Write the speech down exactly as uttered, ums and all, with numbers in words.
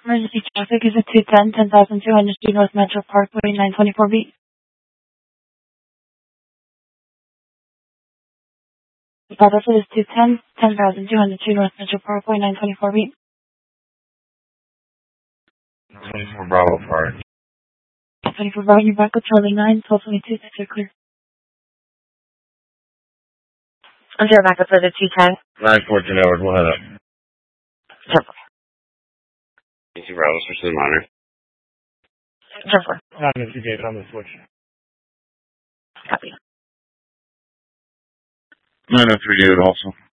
Emergency traffic is at two ten, ten thousand two hundred Street North Metro Parkway, nine twenty-four B. The address is two ten, ten thousand two hundred Street North Metro Parkway, nine twenty-four B. twenty-four Bravo Park. twenty-four Bravo, you're back with Charlie nine, twelve twenty-two, six are clear. I'm sure back up for the two ten. nine fourteen hours, we'll head up. Sure. twenty-two Bravo, switch to the monitor. Sure. I'm Mister David on the switch. Copy. nine oh three David also.